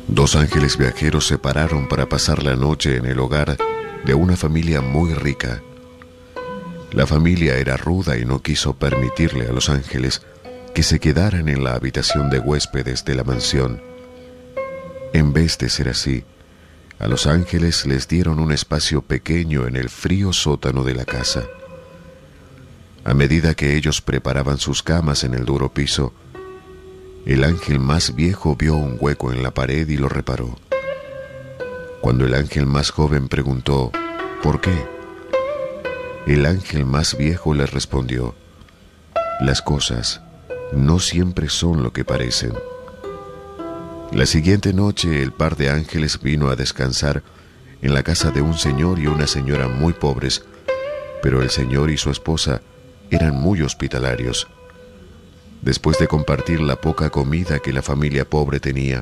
Dos ángeles viajeros se pararon para pasar la noche en el hogar de una familia muy rica. La familia era ruda y no quiso permitirle a los ángeles que se quedaran en la habitación de huéspedes de la mansión. En vez de ser así, a los ángeles les dieron un espacio pequeño en el frío sótano de la casa. A medida que ellos preparaban sus camas en el duro piso, el ángel más viejo vio un hueco en la pared y lo reparó. Cuando el ángel más joven preguntó, ¿por qué?, el ángel más viejo le respondió, las cosas no siempre son lo que parecen. La siguiente noche el par de ángeles vino a descansar en la casa de un señor y una señora muy pobres, pero el señor y su esposa eran muy hospitalarios. Después de compartir la poca comida que la familia pobre tenía,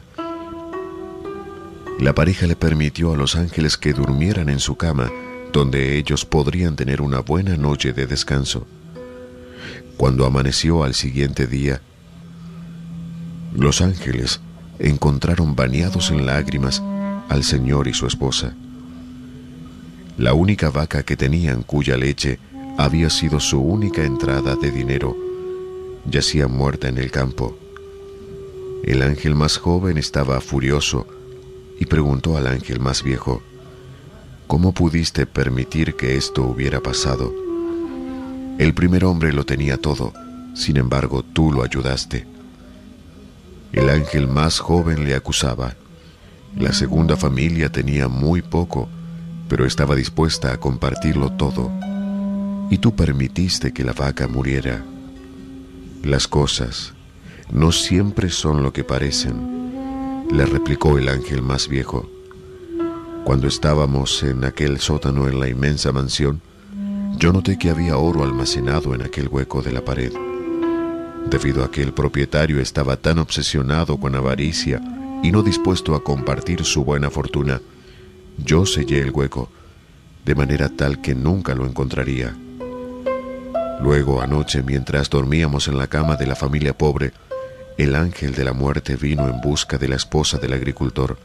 la pareja le permitió a los ángeles que durmieran en su cama, donde ellos podrían tener una buena noche de descanso. Cuando amaneció al siguiente día, los ángeles encontraron bañados en lágrimas al señor y su esposa. La única vaca que tenían, cuya leche había sido su única entrada de dinero, yacía muerta en el campo. El ángel más joven estaba furioso y preguntó al ángel más viejo, ¿cómo pudiste permitir que esto hubiera pasado? El primer hombre lo tenía todo, sin embargo tú lo ayudaste. El ángel más joven le acusaba. La segunda familia tenía muy poco, pero estaba dispuesta a compartirlo todo, y tú permitiste que la vaca muriera. Las cosas no siempre son lo que parecen, le replicó el ángel más viejo. Cuando estábamos en aquel sótano en la inmensa mansión, yo noté que había oro almacenado en aquel hueco de la pared. Debido a que el propietario estaba tan obsesionado con avaricia y no dispuesto a compartir su buena fortuna, yo sellé el hueco, de manera tal que nunca lo encontraría. Luego, anoche, mientras dormíamos en la cama de la familia pobre, el ángel de la muerte vino en busca de la esposa del agricultor,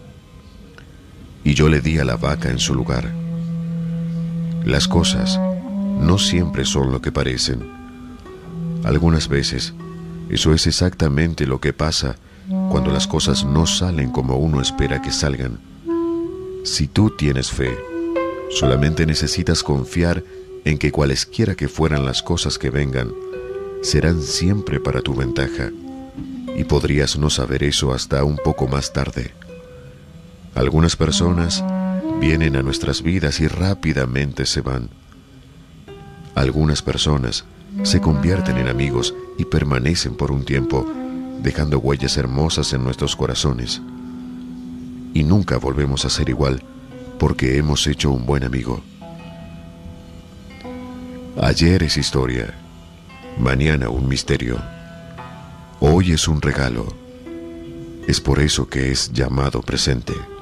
y yo le di a la vaca en su lugar. Las cosas no siempre son lo que parecen. Algunas veces, eso es exactamente lo que pasa cuando las cosas no salen como uno espera que salgan. Si tú tienes fe, solamente necesitas confiar en que cualesquiera que fueran las cosas que vengan, serán siempre para tu ventaja, y podrías no saber eso hasta un poco más tarde. Algunas personas vienen a nuestras vidas y rápidamente se van. Algunas personas se convierten en amigos y permanecen por un tiempo, dejando huellas hermosas en nuestros corazones. Y nunca volvemos a ser igual porque hemos hecho un buen amigo. Ayer es historia, mañana un misterio. Hoy es un regalo. Es por eso que es llamado presente.